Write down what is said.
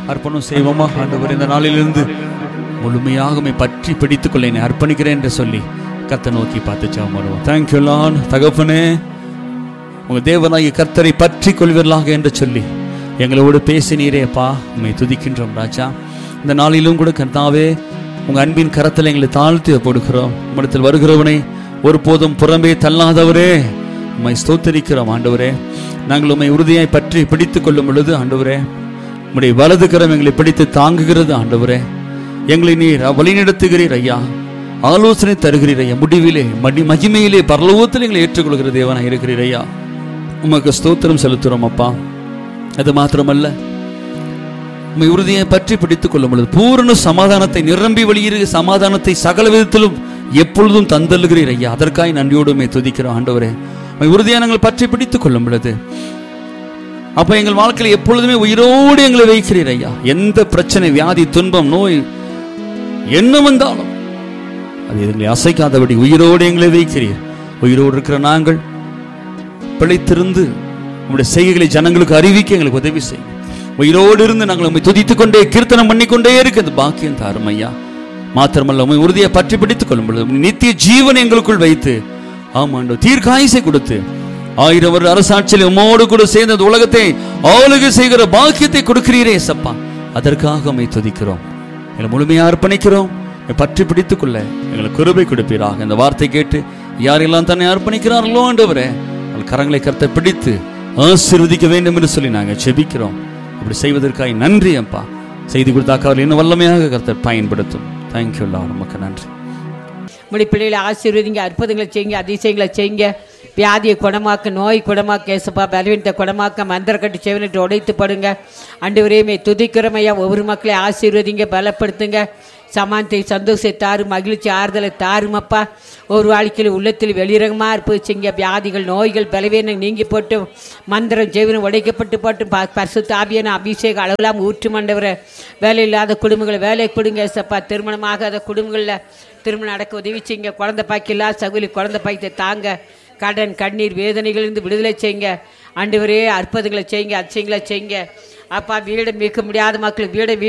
அர்ப்பணம் செய்வோமா? ஆண்டவர், இந்த நாளிலிருந்து முழுமையாக பற்றி பிடித்துக்கொள்ள என்னை அர்ப்பணிக்கிறேன் என்று சொல்லி கர்த்தரை நோக்கி பார்த்து ஜெபம் பண்ணுவோம். Thank you Lord. தகப்பனே, உங்கள் தேவனாகிய கர்த்தரை பற்றி கொள்வீர்களாக என்று சொல்லி எங்களோடு பேசினீரேப்பா, உண்மை துதிக்கின்றோம் ராஜா. இந்த நாளிலும் கூட கர்த்தாவே, உங்கள் அன்பின் கரத்தில் எங்களை தாழ்த்தி போடுகிறோம். உம்மிடத்தில் வருகிறவனை ஒருபோதும் புறம்பே தள்ளாதவரே, உம்மை ஸ்தோத்தரிக்கிறோம் ஆண்டவரே. நாங்கள் உம்மை உறுதியாய் பற்றி பிடித்துக் கொள்ளும் பொழுது ஆண்டவரே, உம்முடைய வலது கரம் எங்களை பிடித்து தாங்குகிறது ஆண்டவரே. எங்களை நீர் வழிநடத்துகிறீர் ஐயா, ஆலோசனை தருகிறீர் ஐயா. முடிவிலே மகிமையிலே பரலோகத்தில் எங்களை ஏற்றுக்கொள்கிற தேவனாக இருக்கிறீர் ஐயா. உமக்கு ஸ்தோத்திரம் செலுத்துகிறோம் அப்பா. அது மாத்திரமல்ல, உம்மை உறுதியை பற்றி பிடித்துக் கொள்ளும் பொழுது பூரண சமாதானத்தை, நிரம்பி வழியிற சமாதானத்தை சகல விதத்திலும் எப்பொழுதும் தந்தல்கிறீர் ஐயா. அதற்காக நன்றியோடுமே துதிக்கிறோம் ஆண்டவரே. உம்மை உறுதியாக நாங்கள் பற்றி பிடித்துக் கொள்ளும் பொழுது அப்ப எங்கள் வாழ்க்கையில் எப்பொழுதுமே உயிரோடு எங்களை வைக்கிறீர் ஐயா. எந்த பிரச்சனை, வியாதி, துன்பம், நோய் என்ன வந்தாலும் அது எங்களை அசைக்காதபடி உயிரோடு எங்களை வைக்கிறீர். உயிரோடு இருக்கிற நாங்கள் பிழைத்திருந்து உங்களுடைய செய்கைகளை ஜனங்களுக்கு அறிவிக்க எங்களுக்கு உதவி செய்யும். உயிரோடு இருந்து நாங்கள் உண்மை துதித்துக் கொண்டே கீர்த்தனம் பண்ணிக்கொண்டே இருக்கிறது பாக்கியம் தாரும் ஐயா. மாத்திரமல்ல, உண்மை உறுதியை பற்றி பிடித்துக் கொள்ளும் பொழுது நித்திய ஜீவன் எங்களுக்குள் வைத்து, ஆமாண்டோ, தீர்க்காயுசை கொடுத்து 1000 வருட அரசாட்சியில் உம்மோடு கூட சேர்ந்த உலகத்தை ஆளுகை செய்கிற பாக்கியத்தை கொடுக்கிறீரே சப்பா. அதற்காக உம்மை துதிக்கிறோம். எங்களை முழுமையாக அர்ப்பணிக்கிறோம். பற்றி பிடித்துக் கொள்ள எங்களுக்கு கிருபை கொடுப்பீராக. இந்த வார்த்தை கேட்டு யாரெல்லாம் தன்னை அர்ப்பணிக்கிறார்களோ ஆண்டவரே, கரங்களை கர்த்தரை பிடித்து ஆசீர்வதிக்க வேண்டும் என்று சொல்லி நாங்கள் செபிக்கிறோம். அப்படி செய்வதற்காக நன்றி அப்பா. செய்தி கொடுத்தாக்க அவர் இன்னும் வல்லமையாக கர்த்தர் பயன்படுத்தும். Thank you Lord. நமக்கு நன்றி. உங்களுடைய பிள்ளைகளை ஆசீர்வதிங்க, அற்புதங்களை செய்யுங்க, அதிசயங்களை செய்யுங்க. வியாதியை குணமாக்க, நோய் குணமாக்க ஏசப்பா, பலவீனத்தை குணமாக்க, மந்திர கட்டு செவினிட்டு உடைத்து படுங்க. ஆண்டவரே துதிக்கிறோம் ஐயா. ஒவ்வொரு மக்களை ஆசீர்வதிங்க, பலப்படுத்துங்க. சமானத்தை, சந்தோஷத்தை தாரும், மகிழ்ச்சி, ஆறுதலை தாருமப்பா. ஒரு வாழ்க்கையில் உள்ளத்தில் வெளிரகமாக இருப்பிச்சிங்க. வியாதிகள், நோய்கள், பலவீனம் நீங்கி போட்டு, மந்திரம் ஜெவனம் உடைக்கப்பட்டு போட்டு, பரிசுத்த ஆவியான அபிஷேகம் அளவெல்லாம் ஊற்று மண்டவரை. வேலை இல்லாத குடும்பங்களை வேலை கொடுங்க ஏசப்பா. திருமணமாகாத குடும்பங்களில் திருமணம் நடக்க உதவி செய்யுங்க. குழந்தை பாக்கில்லா சகுலி குழந்தை பாக்கியத்தை தாங்க. கடன், கண்ணீர், வேதனைகளிலிருந்து விடுதலை செய்யுங்க ஆண்டவரே. அற்புதங்களை செய்யுங்க, அதிசயங்களை செய்யுங்க அப்பா. வீடை மீட்க முடியாத மக்கள் வீடை